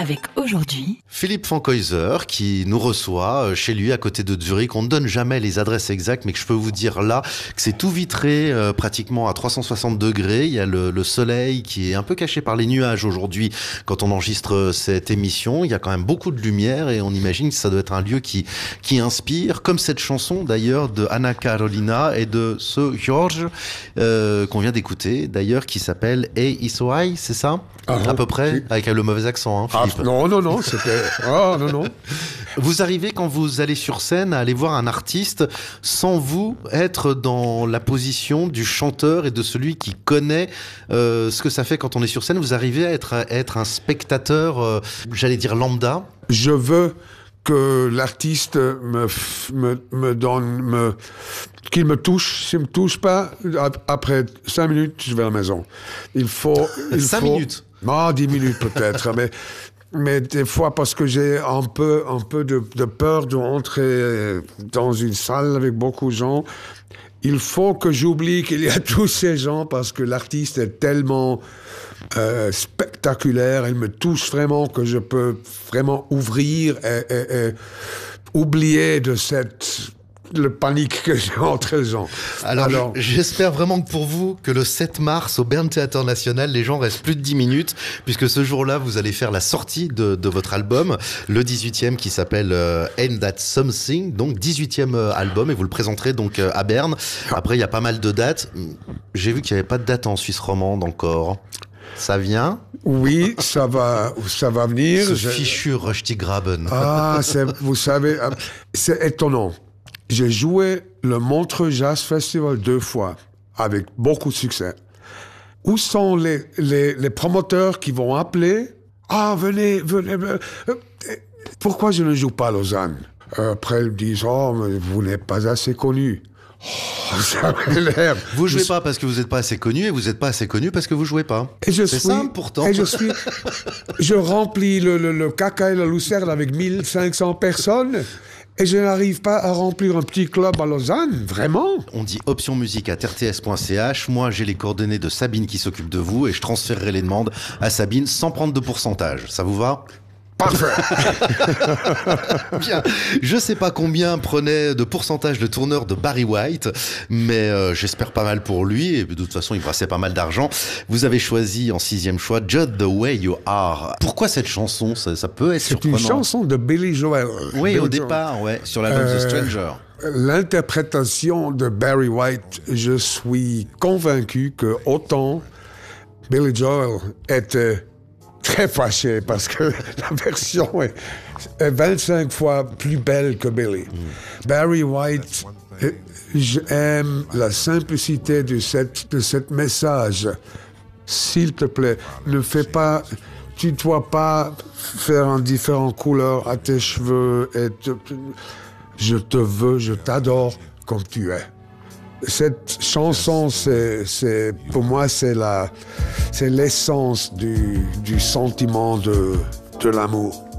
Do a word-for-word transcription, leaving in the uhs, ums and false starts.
avec aujourd'hui Philippe Fankhäuser qui nous reçoit chez lui à côté de Zurich. On ne donne jamais les adresses exactes, mais que je peux vous dire là que c'est tout vitré euh, pratiquement à trois cent soixante degrés. Il y a le, le soleil qui est un peu caché par les nuages aujourd'hui quand on enregistre cette émission. Il y a quand même beaucoup de lumière et on imagine que ça doit être un lieu qui, qui inspire, comme cette chanson d'ailleurs de Anna Carolina et de ce George euh, qu'on vient d'écouter d'ailleurs qui s'appelle Hey Isoai, c'est ça? Ah, à peu près, oui. avec le mauvais accent, hein, Philippe. Ah, non, non, non, c'était... Oh, non, non. Vous arrivez, quand vous allez sur scène, à aller voir un artiste sans vous être dans la position du chanteur et de celui qui connaît euh, ce que ça fait quand on est sur scène. Vous arrivez à être, à être un spectateur, euh, j'allais dire lambda. Je veux que l'artiste me, me, me donne... Me, qu'il me touche. S'il ne me touche pas, après cinq minutes, je vais à la maison. Il faut... Il Cinq faut... minutes? Ah, dix minutes peut-être, mais... Mais des fois, parce que j'ai un peu, un peu de, de peur de rentrer dans une salle avec beaucoup de gens, il faut que j'oublie qu'il y a tous ces gens parce que l'artiste est tellement euh, spectaculaire, il me touche vraiment que je peux vraiment ouvrir et, et, et oublier de cette... le panique que j'ai entre les gens. Alors, Alors j'espère vraiment que pour vous, que le sept mars au Bern Theater National, les gens restent plus de dix minutes, puisque ce jour-là, vous allez faire la sortie de, de votre album, le dix-huitième qui s'appelle euh, Ain't That Something, donc dix-huitième euh, album, et vous le présenterez donc euh, à Berne. Après, il y a pas mal de dates. J'ai vu qu'il n'y avait pas de date en Suisse romande encore. Ça vient? Oui, ça va, ça va venir. Ce Je... fichu Röstigraben. Ah, c'est, vous savez, c'est étonnant. J'ai joué le Montreux Jazz Festival deux fois, avec beaucoup de succès. Où sont les, les, les promoteurs qui vont appeler? Ah, venez, venez, venez. Pourquoi je ne joue pas à Lausanne? Après, ils disent, oh, mais vous n'êtes pas assez connu. Oh, ça m'énerve. Vous jouez je... pas parce que vous n'êtes pas assez connu, et vous n'êtes pas assez connu parce que vous jouez pas. Et je c'est suis, simple pourtant. Et je suis, je remplis le, le, le Caca et la Lucerne avec mille cinq cents personnes. Et je n'arrive pas à remplir un petit club à Lausanne, vraiment. On dit option musique à r t s point c h. Moi, j'ai les coordonnées de Sabine qui s'occupe de vous et je transférerai les demandes à Sabine sans prendre de pourcentage. Ça vous va ? Parfait. Bien. Je sais pas combien prenait de pourcentage le tourneur de Barry White, mais euh, j'espère pas mal pour lui. Et de toute façon, il brassait pas mal d'argent. Vous avez choisi en sixième choix Just the Way You Are. Pourquoi cette chanson ? Ça, ça peut être C'est surprenant. une chanson de Billy Joel. Oui, Billy au Joel. départ, ouais, sur l'album Euh, The Stranger. L'interprétation de Barry White, je suis convaincu que autant Billy Joel était très fâché parce que la version est, est vingt-cinq fois plus belle que Billy. Mm. Barry White, j'aime la simplicité de cette, de cette message. S'il te plaît, ne fais pas... Tu ne dois pas faire un différent couleur à tes cheveux. Et te, je te veux, je t'adore comme tu es. Cette chanson, c'est, c'est, pour moi, c'est, la, c'est l'essence du, du sentiment de, de l'amour.